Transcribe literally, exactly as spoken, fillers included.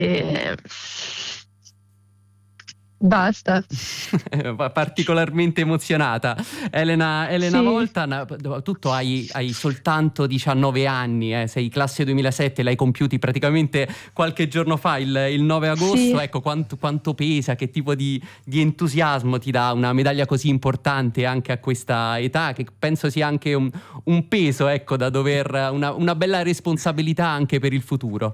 E... Basta. Particolarmente emozionata. Elena, Elena Sì, Voltan, tu hai, hai soltanto diciannove anni, eh, sei classe duemilasette, l'hai compiuti praticamente qualche giorno fa, il, il nove sì. agosto. Ecco, quanto, quanto pesa, che tipo di, di entusiasmo ti dà una medaglia così importante anche a questa età, che penso sia anche un, un peso, ecco, da dover, una, una bella responsabilità anche per il futuro.